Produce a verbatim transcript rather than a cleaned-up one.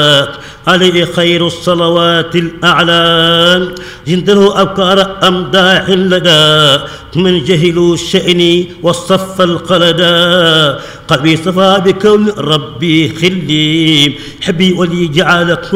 عليه خير الصلوات الأعلى. جنده أبكار أمداح لدى من جهلوا الشأن والصف القلدا. قلبي صفى بكون ربي خلي حبي ولي جعلك